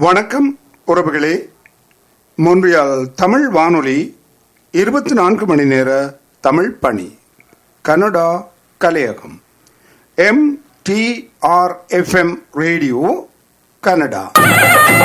வணக்கம் உறவுகளே. மொன்றியால் தமிழ் வானொலி 24 மணி நேர தமிழ் பணி. கனடா கலையகம். MTRFM radio Canada.